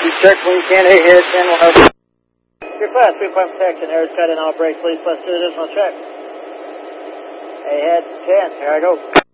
Check when you can. Hey, Harris 10 will help you. Your class, 3-point protection. Harris cut in all brakes, please. Plus 2 additional check. Hey, head 10. Here I go.